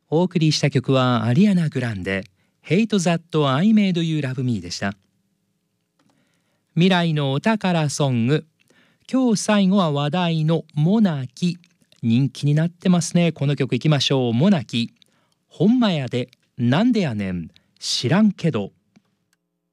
お送りした曲はアリアナ・グランデ Hate That I Made You Love Me でした。未来のお宝ソング、今日最後は話題のモナキ、人気になってますね。この曲いきましょう。モナキ、ほんまやでなんでやねん知らんけど。